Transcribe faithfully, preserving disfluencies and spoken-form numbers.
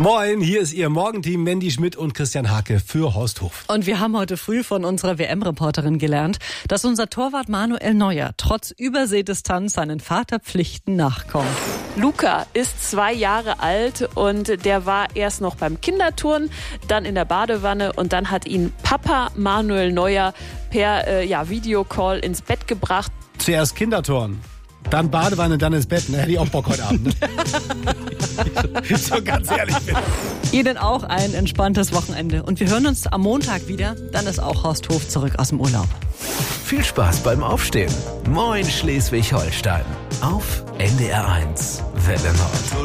Moin, hier ist Ihr Morgenteam Mandy Schmidt und Christian Hake für Horst Hof. Und wir haben heute früh von unserer W M-Reporterin gelernt, dass unser Torwart Manuel Neuer trotz Überseedistanz seinen Vaterpflichten nachkommt. Luca ist zwei Jahre alt und der war erst noch beim Kinderturnen, dann in der Badewanne und dann hat ihn Papa Manuel Neuer per äh, ja, Videocall ins Bett gebracht. Zuerst Kinderturnen, dann Badewanne, dann ins Bett. Ne? Hätte ich auch Bock heute Abend. Ne? So ganz ehrlich bin. Ihnen auch ein entspanntes Wochenende. Und wir hören uns am Montag wieder. Dann ist auch Horst Hof zurück aus dem Urlaub. Viel Spaß beim Aufstehen. Moin Schleswig-Holstein. Auf N D R eins Welle Nord.